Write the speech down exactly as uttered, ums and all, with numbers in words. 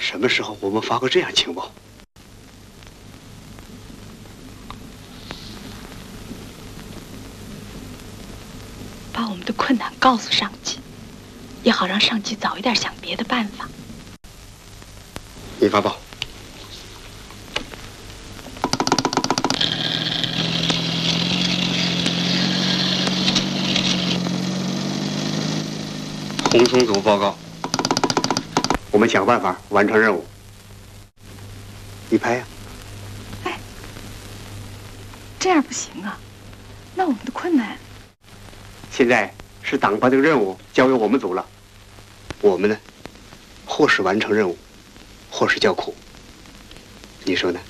什么时候我们发过这样情报？ 把我们的困难告诉上级，也好让上级早一点想别的办法。 你发报。红松组报告，我们想办法完成任务。你拍呀、 啊！哎，这样不行啊！那我们的困难…… 现在是党把这个任务交给我们组了，我们呢，或是完成任务，或是叫苦。你说呢？